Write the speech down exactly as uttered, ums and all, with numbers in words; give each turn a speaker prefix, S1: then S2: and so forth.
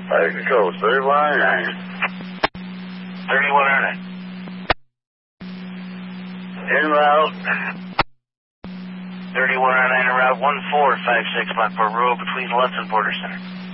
S1: I can go thirty-one oh nine.
S2: thirty-one oh nine.
S1: En route.
S2: thirty-one oh nine en route, one four five six Lockport Road between Lutz and Border Center.